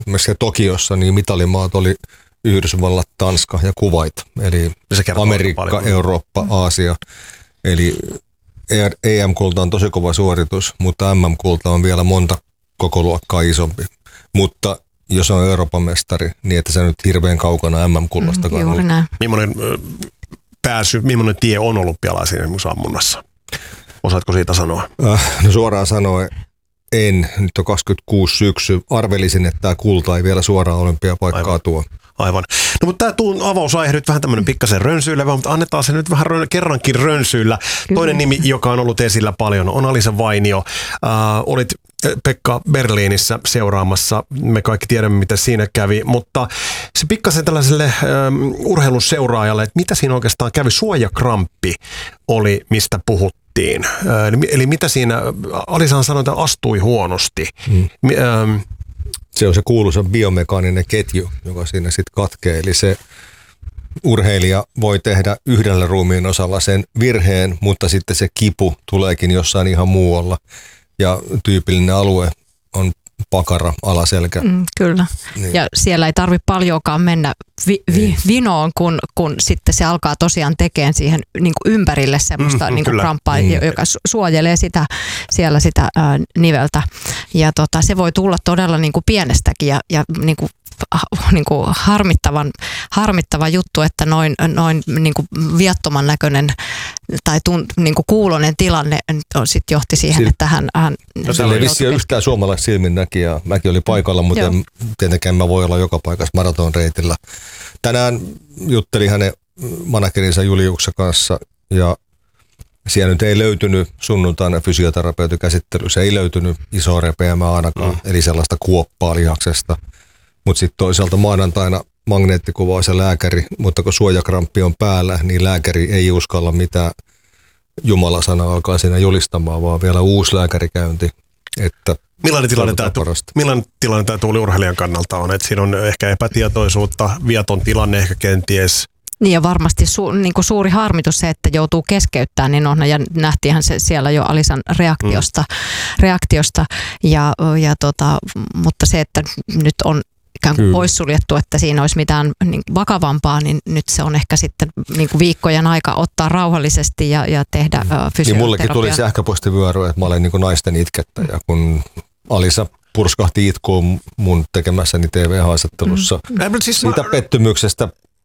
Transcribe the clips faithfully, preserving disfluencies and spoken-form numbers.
missä Tokiossa, niin mitalimaat oli Yhdysvallat, Tanska ja Kuwait, eli Amerikka, Eurooppa, Aasia. Eli E M-kulta on tosi kova suoritus, mutta M M-kulta on vielä monta koko luokkaa isompi. Mutta jos on Euroopan mestari, niin että se nyt hirveän kaukana M M-kullastakaan. Mm, juuri näin. Millainen pääsy, millainen tie on olympialaisiin ammunnassa? Osaatko siitä sanoa? Äh, no suoraan sanoen en. Nyt on kaksikymmentäkuusi syksy. Arvelisin, että tämä kulta ei vielä suoraan olympiapaikkaa Aivan. tuo. Aivan. No mutta tämä tuun avausaihe nyt vähän tämmöinen pikkasen rönsyilevä, mutta annetaan se nyt vähän rön, kerrankin rönsyillä. Kyllä. Toinen nimi, joka on ollut esillä paljon, on Alisa Vainio. Äh, olit Pekka Berliinissä seuraamassa. Me kaikki tiedämme, mitä siinä kävi, mutta se pikkasen tällaiselle ähm, urheilun seuraajalle, että mitä siinä oikeastaan kävi, suojakramppi oli, mistä puhuttiin. Äh, eli mitä siinä, Alisahan sanoi, että astui huonosti. Mm. Ähm, Se on se kuuluisa biomekaaninen ketju, joka siinä sitten katkee. Eli se urheilija voi tehdä yhdellä ruumiin osalla sen virheen, mutta sitten se kipu tuleekin jossain ihan muualla. Ja tyypillinen alue on pakara, alaselkä. Mm, kyllä. Niin. Ja siellä ei tarvitse paljonkaan mennä vi- vi- vinoon, kun, kun sitten se alkaa tosiaan tekemään siihen niin kuin ympärille semmoista mm, niin kuin kramppaa, mm. joka suojelee sitä, siellä sitä ää, niveltä. Ja tota, se voi tulla todella niin kuin pienestäkin ja, ja niin kuin niin kuin harmittavan, harmittava juttu, että noin, noin niin kuin viattoman näköinen tai tun, niin kuin kuulonen tilanne sit johti siihen, Sil- että hän... hän no, se ei vissiin yhtään suomalaista silmin näki ja mäkin oli paikalla, mutta en, tietenkään mä voi olla joka paikassa maratonreitillä. Tänään juttelin hänen managerinsa Juliuksen kanssa ja siellä nyt ei löytynyt sunnuntaina fysioterapeutikäsittelyssä, ei löytynyt isoa repeämää ainakaan, mm. eli sellaista kuoppaa lihaksesta. Mutta sitten toisaalta maanantaina magneettikuvaa se lääkäri, mutta kun suojakramppi on päällä, niin lääkäri ei uskalla mitään Jumala-sanaa alkaa siinä julistamaan, vaan vielä uusi lääkärikäynti. Että millainen tilanne, tämä, millainen tilanne tämä tuuliurheilijan kannalta on? Että siinä on ehkä epätietoisuutta, viaton tilanne ehkä kenties. Niin ja varmasti su, niin kuin suuri harmitus se, että joutuu keskeyttämään, niin on, ja nähtiinhän se siellä jo Alisan reaktiosta, mm. reaktiosta ja, ja tota, mutta se, että nyt on ikään kuin poissuljettu, että siinä olisi mitään niin vakavampaa, niin nyt se on ehkä sitten niin kuin viikkojen aika ottaa rauhallisesti ja, ja tehdä mm. fysioterapiaa. Niin mullekin tuli sähköpostivyöry, että mä olen niin kuin naisten itkettäjä, kun Alisa purskahti itkuun mun tekemässäni T V-haastattelussa. Mm. Siis siitä mä... pettymyksestä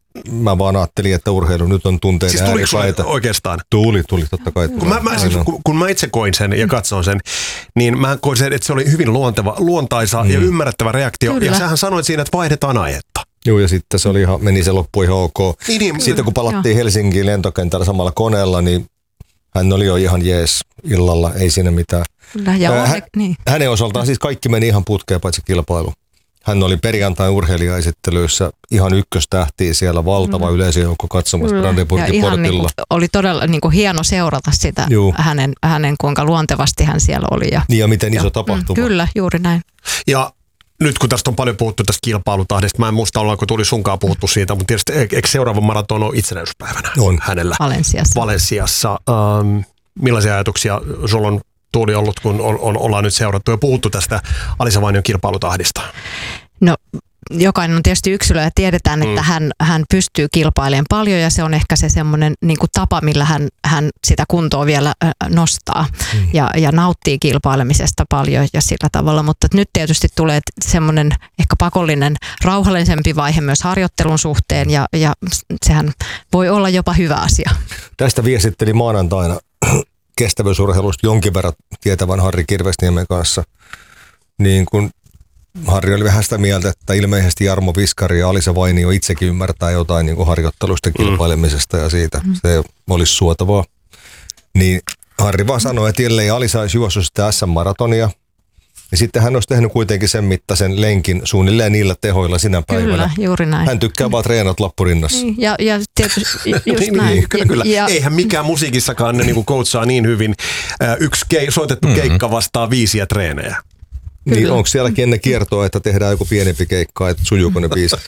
mä vaan ajattelin, että urheilu nyt on tunteiden siis ääripäätä. Oikeastaan? Tuli, tuli totta kai. Kun mä, mä, siis, kun, kun mä itse koin sen ja katsoin sen, niin mä koin sen, että se oli hyvin luonteva, luontaisa mm. ja ymmärrettävä reaktio. Kyllä. Ja sähän sanoit siinä, että vaihdetaan aihetta. Joo, ja sitten se oli ihan, meni se loppu ihan ok. Niin, niin, sitten kun palattiin joo. Helsinkiin lentokentällä samalla koneella, niin hän oli jo ihan jees illalla, ei siinä mitään. Ja Hän, niin. Hänen osaltaan siis kaikki meni ihan putkeen paitsi kilpailu. Hän oli perjantain urheilijaesittelyissä ihan ykköstähtiä siellä, valtava mm. yleisöjoukko katsomassa Brandenburgin portilla. Niin kuin, oli todella niin kuin hieno seurata sitä, hänen, hänen kuinka luontevasti hän siellä oli. Ja, niin ja miten iso tapahtuma. Mm, kyllä, juuri näin. Ja nyt kun tästä on paljon puhuttu tästä kilpailutahdista, mä en muista ollaanko tuli sunkaan puhuttu siitä, mutta tietysti eikö seuraava maraton ole itsenäisyyspäivänä on hänellä? Valensiassa. Valensiassa. Ähm, millaisia ajatuksia sulla on Tuuli ollut, kun on, on, ollaan nyt seurattu ja puhuttu tästä Alisa Vainion kilpailutahdista? No jokainen on tietysti yksilö ja tiedetään, että mm. hän, hän pystyy kilpailemaan paljon ja se on ehkä se semmoinen niin kuin tapa, millä hän, hän sitä kuntoa vielä nostaa mm. ja, ja nauttii kilpailemisesta paljon ja sillä tavalla, mutta nyt tietysti tulee semmoinen ehkä pakollinen rauhallisempi vaihe myös harjoittelun suhteen ja, ja sehän voi olla jopa hyvä asia. Tästä viestitteli maanantaina kestävyysurheilusta jonkin verran tietävän Harri Kirvesniemen kanssa, niin kun Harri oli vähän sitä mieltä, että ilmeisesti Jarmo Viskari ja Alisa Vainio itsekin ymmärtää jotain niin kuin harjoittelusta, kilpailemisesta ja siitä. Mm. Se olisi suotavaa. Niin Harri vaan sanoi, että ellei Alisa olisi juossut sitä S M-maratonia, niin sitten hän olisi tehnyt kuitenkin sen mittaisen lenkin suunnilleen niillä tehoilla sinä päivänä. Kyllä, juuri näin. Hän tykkää vaan treenat lappurinnassa. Niin, ja, ja tietysti just niin, näin. Niin, kyllä, kyllä. Ja, eihän mikään musiikissakaan ne niin kuin coachaa niin hyvin. Yksi ke- soitettu mm-hmm. keikka vastaa viisiä treenejä. Kyllä. Niin onko sielläkin ennen kiertoa, että tehdään joku pienempi keikka, että sujuuko ne biisit?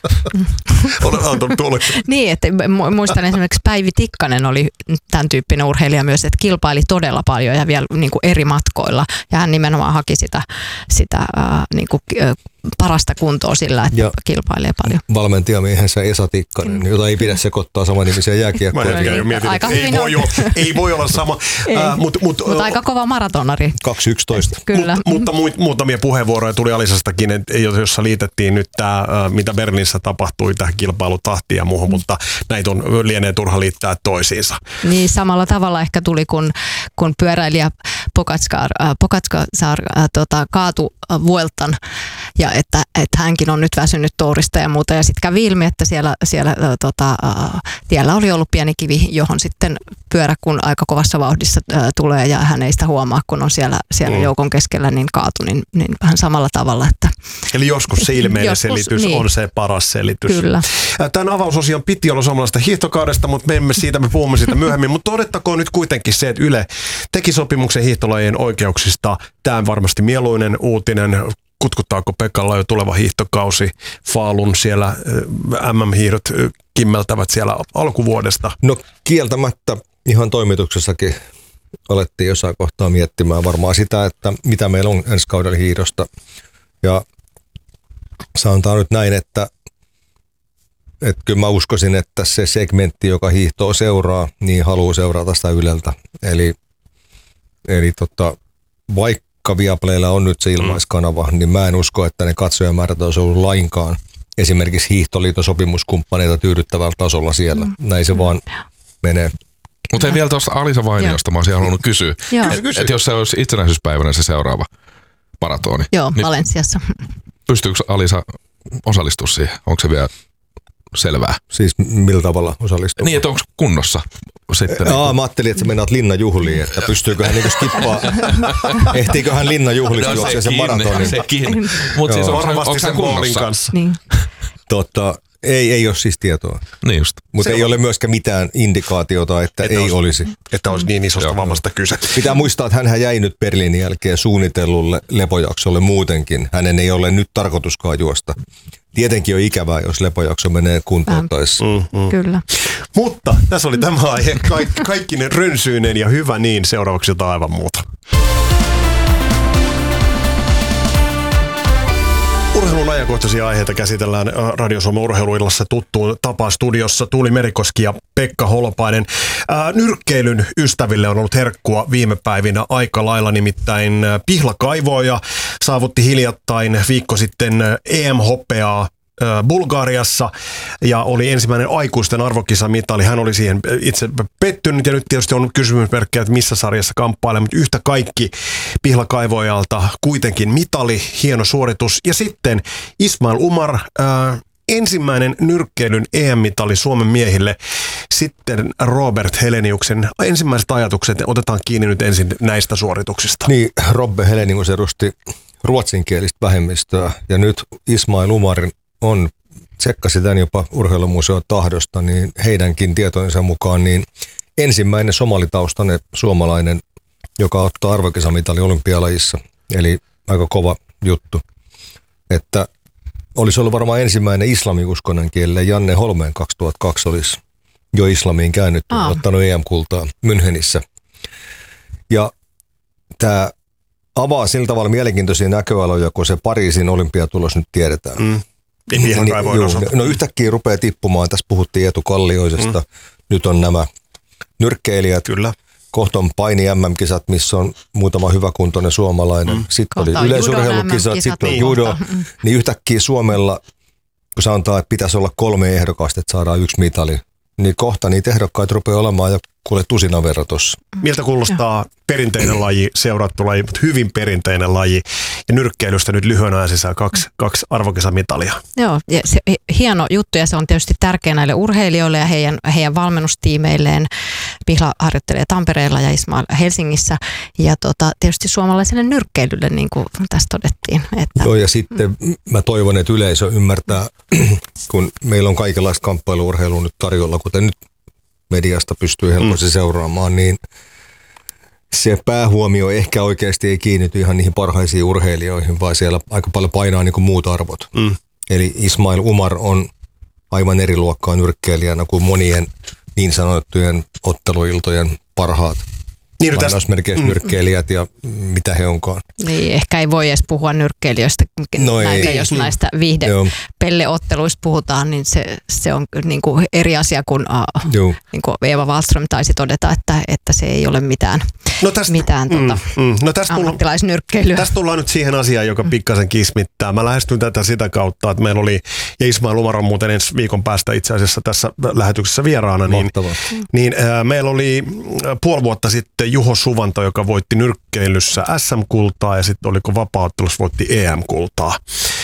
Niin, että muistan esimerkiksi Päivi Tikkanen oli tämän tyyppinen urheilija myös, että kilpaili todella paljon ja vielä niin kuin eri matkoilla. Ja hän nimenomaan haki sitä, sitä äh, niin kuin parasta kuntoa sillä, että ja kilpailee paljon. Valmentajamiehensä Esa Tikkanen, jota ei pidä sekoittaa samannimisiä jääkiekkoja. Ei, ei voi olla sama. Äh, Mutta mut, mut aika kova maratonari. kaksi yksitoista. Kyllä. Mut, mutta mu, muutamia puheenvuoroja tuli Alisastakin, jossa liitettiin nyt tämä, mitä Berliinissä tapahtui, tähän kilpailutahtiin ja muuhun, mutta näitä on lienee turha liittää toisiinsa. Niin, samalla tavalla ehkä tuli, kun, kun pyöräilijä Pogačar, Pogačar äh, tota, kaatu äh, Vueltan ja että, että hänkin on nyt väsynyt tourista ja muuta. Ja sitten kävi ilmi, että siellä, siellä äh, tota, äh, tiellä oli ollut pieni kivi, johon sitten pyörä, kun aika kovassa vauhdissa äh, tulee ja hän ei sitä huomaa, kun on siellä, siellä mm. joukon keskellä, niin kaatu, niin, niin vähän samalla tavalla. Että eli joskus se ilmeinen joskus, selitys niin. on se paras selitys. Kyllä. Tämän avausosion piti olla suomalaisesta hiihtokaudesta, mutta me emme siitä, me puhumme siitä myöhemmin. Mutta todettakoon nyt kuitenkin se, että Yle teki sopimuksen hiihtolajien oikeuksista. Tämä on varmasti mieluinen uutinen. Kutkuttaako Pekalla jo tuleva hiihtokausi? Faalun siellä M M-hiihdot kimmeltävät siellä alkuvuodesta. No kieltämättä ihan toimituksessakin alettiin jossain kohtaa miettimään varmaan sitä, että mitä meillä on ensi kaudella hiihdosta. Ja sanotaan nyt näin, että, että kyllä mä uskoisin, että se segmentti, joka hiihtoa seuraa, niin haluaa seurata sitä Yleltä. Eli, eli tota, vaikka Viaplaylla on nyt se ilmaiskanava, niin mä en usko, että ne katsojamäärät olisi ollut lainkaan esimerkiksi Hiihtoliiton sopimuskumppaneita tyydyttävällä tasolla siellä. Mm. Näin se vaan menee. Mutta ei vielä tuosta Alisa Vainiosta, mä olisin halunnut kysyä, että et jos se olisi itsenäisyyspäivänä se seuraava maratoni. Joo, niin Valensiassa. Pystyykö Alisa osallistumaan siihen? Onko se vielä selvää? Siis millä tavalla osallistua? Niin, että onko kunnossa sitten? Aa, niin mä ajattelin, että sä menaat linnajuhliin, että pystyykö hän niinku skippaa, ehtiikö hän linnajuhlista no, juoksee sen maratonin? Sekin, mutta siis onko hän kunnossa? Kanssa. Niin. Totta, ei, ei ole siis tietoa. Niin just. Mutta ei on. ole myöskään mitään indikaatiota, että, että ei olisi. olisi. Että olisi niin isosta vammasta kyse. Pitää muistaa, että hän jäi nyt Berliinin jälkeen suunnitellulle lepojaksolle muutenkin. Hänen ei ole nyt tarkoituskaan juosta. Tietenkin on ikävää, jos lepojakso menee kuntoon. Mm, mm. Kyllä. Mutta tässä oli tämä aihe. Kaik- kaikkinen rönsyinen ja hyvä niin. Seuraavaksi jotain aivan muuta. Urheilun ajankohtaisia aiheita käsitellään Radio Suomen urheiluillassa tuttuun tapaan studiossa. Tuuli Merikoski ja Pekka Holopainen. Ää, nyrkkeilyn ystäville on ollut herkkua viime päivinä aika lailla, nimittäin Pihla Kaivoja saavutti hiljattain viikko sitten E M-hopeaa Bulgariassa ja oli ensimmäinen aikuisten arvokisamitali. Hän oli siihen itse pettynyt ja nyt tietysti on kysymysmerkkejä, että missä sarjassa kamppailee, mutta yhtä kaikki Pihla Kaivojalta kuitenkin mitali, hieno suoritus. Ja sitten Ismail Umar, ää, ensimmäinen nyrkkeilyn E M-mitali Suomen miehille. Sitten Robert Heleniuksen ensimmäiset ajatukset, otetaan kiinni nyt ensin näistä suorituksista. Niin, Robbe Helenius edusti ruotsinkielistä vähemmistöä ja nyt Ismail Umarin on, tsekkasin tämän jopa Urheilumuseon tahdosta, niin heidänkin tietojensa mukaan niin ensimmäinen somalitaustainen suomalainen, joka ottaa arvokisamitali olympialajissa. Eli aika kova juttu. Että olisi ollut varmaan ensimmäinen islamiuskonnon kielellä. Janne Holmeen kaksituhattakaksi olisi jo islamiin käännytty, Aa. ottanut E M-kultaa Münchenissä. Ja tämä avaa sillä tavalla mielenkiintoisia näköaloja, kun se Pariisin olympiatulos nyt tiedetään. Mm. Niin, juu, no yhtäkkiä rupeaa tippumaan. Tässä puhuttiin Eetu Kallioisesta. Mm. Nyt on nämä nyrkkeilijät. Kyllä. Kohta on paini-M M-kisat, missä on muutama hyväkuntoinen suomalainen. Mm. Sitten kohta oli yleisurheilukisat, sitten on judo. Mm. Niin yhtäkkiä Suomella, kun sanotaan, että pitäisi olla kolme ehdokasta, että saadaan yksi mitali, niin kohta niitä ehdokkaita rupeaa olemaan jo kuule tusinan verran tuossa. Miltä kuulostaa perinteinen laji, seurattu laji, mutta hyvin perinteinen laji. Ja nyrkkeilystä nyt lyhyen ajan sisään kaksi, kaksi arvokisamitalia. Joo, ja se, hieno juttu ja se on tietysti tärkeä näille urheilijoille ja heidän, heidän valmennustiimeilleen. Pihla harjoittelee Tampereella ja Ismail Helsingissä. Ja tota, tietysti suomalaiselle nyrkkeilylle, niin kuin tässä todettiin. Että, Joo, ja sitten mä toivon, että yleisö ymmärtää, kun meillä on kaikenlaista kamppailu-urheilua nyt tarjolla, kuten nyt mediasta pystyy helposti mm. seuraamaan, niin se päähuomio ehkä oikeasti ei kiinnity ihan niihin parhaisiin urheilijoihin, vaan siellä aika paljon painaa niin kuin muut arvot. Mm. Eli Ismail Umar on aivan eri luokkaa nyrkkeilijänä kuin monien niin sanottujen otteluiltojen parhaat. niin, lainausmerkeissä mm, nyrkkeilijät ja mitä he onkaan. Niin, ehkä ei voi edes puhua nyrkkeilijöistä, no näitä, jos niin. näistä viihdepelleotteluista puhutaan, niin se, se on niin kuin eri asia kuin, uh, niin kuin Eeva Wahlström taisi todeta, että, että se ei ole mitään, no tästä, mitään mm, tota, mm, no tästä ammattilaisnyrkkeilyä. Tästä tullaan nyt siihen asiaan, joka pikkasen kismittää. Mä lähestyn tätä sitä kautta, että meillä oli, ja Ismail Umar on muuten ensi viikon päästä itse asiassa tässä lähetyksessä vieraana, niin, niin äh, meillä oli puoli vuotta sitten Juho Suvanto, joka voitti nyrkkeilyssä S M-kultaa ja sitten oliko vapaa-ottelussa voitti E M-kultaa.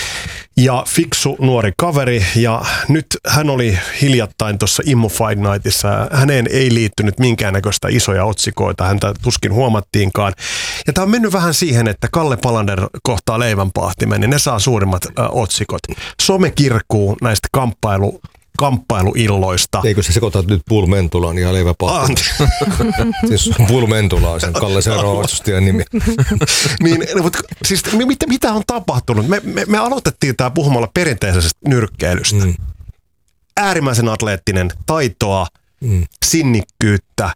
Ja fiksu nuori kaveri, ja nyt hän oli hiljattain tuossa Immo Fight Nightissa. Häneen ei liittynyt minkäännäköistä isoja otsikoita, häntä tuskin huomattiinkaan. Ja tämä on mennyt vähän siihen, että Kalle Palander kohtaa leivänpahtimen, niin ne saa suurimmat ä, otsikot. Some kirkuu näistä kamppailu kamppailuilloista. Eikö se sekoitat nyt Bull Mentulaan ja leiväpahtimen? Siis Bull Mentula on sen Kalle Seuraavastustajan nimi. niin, mutta siis mitä, mitä on tapahtunut? Me, me, me aloitettiin tämä puhumalla perinteisestä nyrkkeilystä. Mm. Äärimmäisen atleettinen, taitoa, mm. sinnikkyyttä,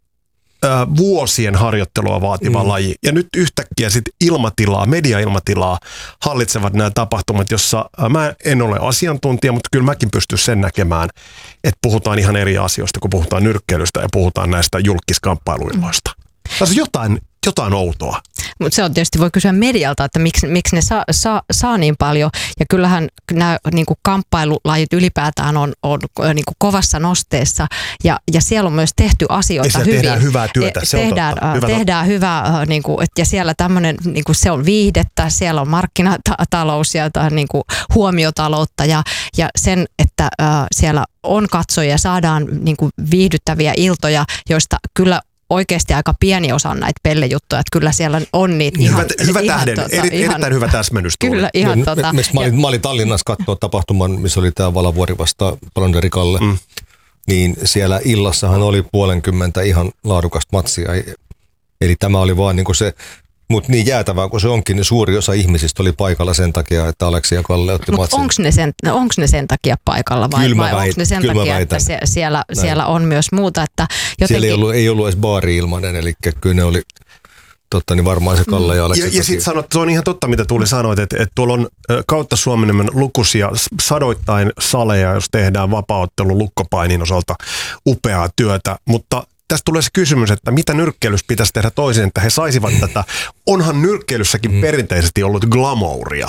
ö, vuosien harjoittelua vaativa mm. laji. Ja nyt yhtäkkiä sitten ilmatilaa, media-ilmatilaa hallitsevat nämä tapahtumat, jossa ö, mä en ole asiantuntija, mutta kyllä mäkin pystyn sen näkemään, että puhutaan ihan eri asioista, kun puhutaan nyrkkeilystä ja puhutaan näistä julkiskamppailuilloista. Tässä on jotain, jotain outoa. Mutta se on tietysti, voi kysyä medialta, että miksi, miksi ne saa, saa, saa niin paljon. Ja kyllähän nämä niin kuin kamppailulajit ylipäätään on, on niin kuin kovassa nosteessa. Ja, ja siellä on myös tehty asioita hyvin. Tehdään hyvää työtä, se tehdään, on totta. Hyvä tehdään totta. hyvää, niin kuin, ja siellä tämmöinen, niin kuin se on viihdettä, siellä on markkinatalous ja niin kuin huomiotaloutta. Ja, ja sen, että äh, siellä on katsojia, saadaan niin kuin viihdyttäviä iltoja, joista kyllä oikeasti aika pieni osa on näitä pellejuttuja, että kyllä siellä on niitä hyvä, ihan... Hyvä ihan, tähden, tota, eri, ihan, erittäin hyvä täsmennys. Kyllä, ihan no, tota... Mä olin, mä olin Tallinnassa katsoa tapahtuman, missä oli tämä Valavuori vasta Palanderi Kalle, mm. niin siellä illassahan oli puolenkymmentä ihan laadukasta matsia. Eli tämä oli vaan niin kuin se... Mutta niin jäätävää kuin se onkin, niin suuri osa ihmisistä oli paikalla sen takia, että Aleksi ja Kalle otti matsin. Mutta onko ne, sen, onko ne sen takia paikalla vai, vai onko ne sen takia, väitän. että se, siellä, siellä on myös muuta? Että jotenkin... Siellä ei ollut, ei ollut edes baari ilmainen, eli kyllä ne oli totta, niin varmaan se Kalle ja Aleksi. Ja, ja sitten sanot, se on ihan totta, mitä Tuuli sanoit, että, että tuolla on kautta Suomen lukuisia sadoittain saleja, jos tehdään vapaa-ottelu lukkopainin osalta upeaa työtä, mutta tästä tulee se kysymys, että mitä nyrkkeilyssä pitäisi tehdä toisin, että he saisivat tätä. Onhan nyrkkeilyssäkin mm. perinteisesti ollut glamouria.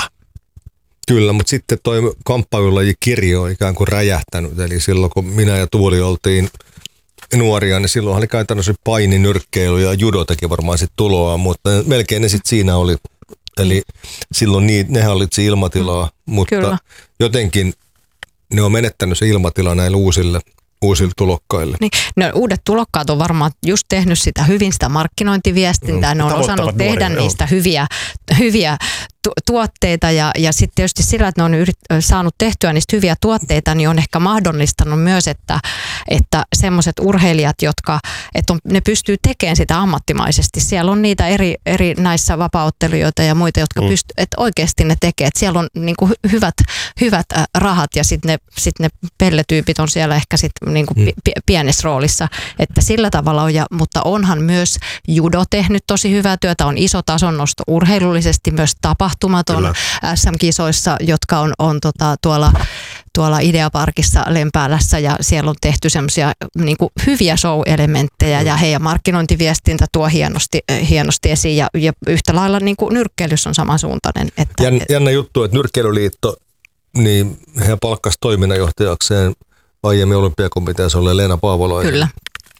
Kyllä, mutta sitten toi kamppailulaji kirjo on ikään kuin räjähtänyt. Eli silloin kun minä ja Tuuli oltiin nuoria, niin silloin oli käytännössä paini, nyrkkeily ja judo teki varmaan sitten tuloa, mutta melkein ne sitten siinä oli. Eli silloin niin, ne hallitsi ilmatilaa, mutta Kyllä. jotenkin ne on menettänyt se ilmatila näille uusille uusille tulokkaille. Niin, no, uudet tulokkaat on varmaan just tehnyt sitä hyvin sitä markkinointiviestintää, mm, ne on osannut tehdä nuoria, niistä hyviä, hyviä tu- tuotteita ja, ja sitten tietysti sillä, että ne on yrit- saanut tehtyä niistä hyviä tuotteita, niin on ehkä mahdollistanut myös, että, että semmoiset urheilijat, jotka, että on, ne pystyy tekemään sitä ammattimaisesti. Siellä on niitä eri, eri näissä vapaa-ottelijoita ja muita, jotka mm. pystyy, että oikeasti ne tekee, että siellä on niin kuin hyvät, hyvät rahat ja sitten ne, sit ne pelletyypit on siellä ehkä sitten niin kuin mm. p- pienessä roolissa, että sillä tavalla on, ja, mutta onhan myös judo tehnyt tosi hyvää työtä, on iso tasonnosto urheilullisesti, myös tapahtumat on Kyllä. S M-kisoissa, jotka on, on tota, tuolla, tuolla Ideaparkissa Lempäälässä, ja siellä on tehty semmoisia niin kuin hyviä show-elementtejä, mm. ja heidän markkinointiviestintä tuo hienosti, hienosti esiin, ja, ja yhtä lailla niin kuin nyrkkeilys on samansuuntainen. Että, Jän, jännä juttu, että Nyrkkeilyliitto, niin he palkkasi toiminnanjohtajakseen aiemmin olympiakomiteassa olleen Leena Paavolainen, Kyllä.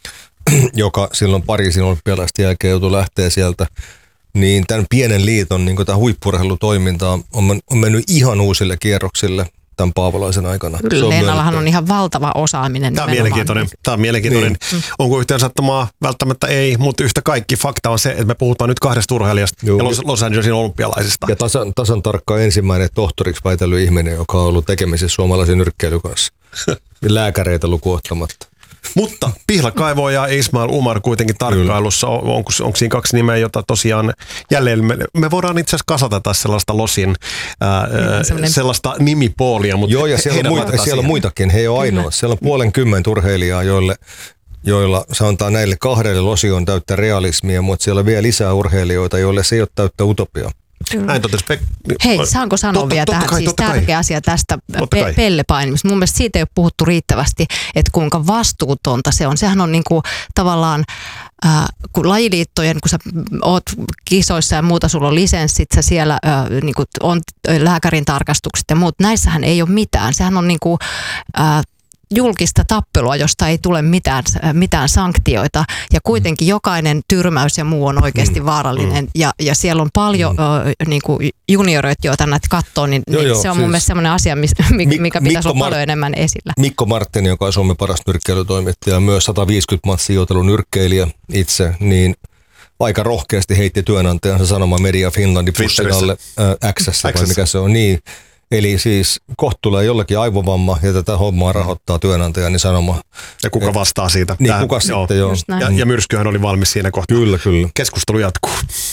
joka silloin Pariisin olympialaisten jälkeen joutui lähteä sieltä. Niin tämän pienen liiton niin tämä huippu-urheilutoiminta on, on mennyt ihan uusille kierroksille tämän Paavolaisen aikana. Kyllä, Leenallahan on ihan valtava osaaminen. Tämä on mielenkiintoinen. Tämä on mielenkiintoinen. Niin. Onko yhteen sattumaa? Välttämättä ei, mutta yhtä kaikki fakta on se, että me puhutaan nyt kahdesta urheilijasta Joo. ja Los, Los Angelesin olympialaisista. Ja tasan, tasan tarkkaan ensimmäinen tohtoriksi väitellyt ihminen, joka on ollut tekemisissä suomalaisen nyrkkeilyn kanssa. Lääkäreitä lukuun ottamatta. Mutta Pihlakaivo ja Ismail Umar kuitenkin tarkkailussa. On, onko, onko siinä kaksi nimeä, jota tosiaan jälleen me, me voidaan itse asiassa kasata tässä sellaista Losin ää, mm, sellaista nimipoolia. Mutta Joo, ja siellä on, muita, siellä on muitakin. He ei ole ainoa. Siellä on puolenkymmentä urheilijaa, joille joilla sanotaan näille kahdelle losi on täyttä realismia, mutta siellä on vielä lisää urheilijoita, joille se ei ole täyttä utopiaa. Näin totesi Pek- Hei, saanko sanoa totta, vielä totta tähän? Kai, siis tärkeä kai. asia tästä pe- pellepainimista. Mun mielestä siitä ei ole puhuttu riittävästi, että kuinka vastuutonta se on. Sehän on niinku tavallaan, äh, kun lajiliittojen, kun sä oot kisoissa ja muuta, sulla on lisenssit, sä siellä äh, niinku on lääkärin tarkastukset ja muut. Näissähän ei ole mitään. Sehän on niinku... Äh, julkista tappelua, josta ei tule mitään, mitään sanktioita ja kuitenkin jokainen tyrmäys ja muu on oikeasti mm, vaarallinen mm. Ja, ja siellä on paljon mm. ö, niin kuin junioreita, joita näitä katsoo, niin, joo, niin joo, se on siis mun mielestä sellainen asia, mikä Mik- pitäisi olla Mar- paljon enemmän esillä. Mikko Marttinen, joka on Suomen paras nyrkkeilytoimittaja, myös sata viisikymmentä matsia nyrkkeilijä itse, niin aika rohkeasti heitti työnantajansa sanomaan Media Finlandin pussin alle äh, X:ssä, vai mikä se on, niin. Eli siis kohta tulee jollakin aivovamma ja tätä hommaa rahoittaa työnantaja, niin sanomaan. Ja kuka vastaa siitä? Niin, Tähän, kuka joo, sitten, joo. Ja, ja myrskyhän oli valmis siinä kohtaa. Kyllä, kyllä. Keskustelu jatkuu.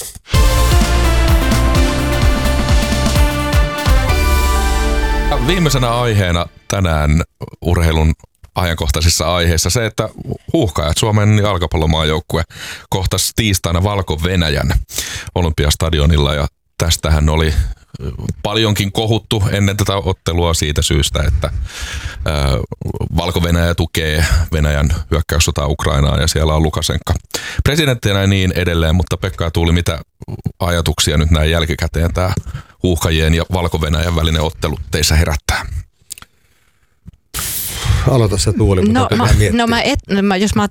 Viimeisenä aiheena tänään urheilun ajankohtaisissa aiheissa se, että Huuhkajat, Suomen jalkapallomaajoukkue, kohtasi tiistaina Valko-Venäjän Olympiastadionilla ja tästähän oli paljonkin kohuttu ennen tätä ottelua siitä syystä, että Valko-Venäjä tukee Venäjän hyökkäyssotaa Ukrainaan ja siellä on Lukasenka presidenttinä ja niin edelleen, mutta Pekka ja Tuuli, mitä ajatuksia nyt näin jälkikäteen tämä Huuhkajien ja Valko-Venäjän välinen ottelu teissä herättää? Aloita se Tuuli, mutta no, mä, no mä et, mä, jos mä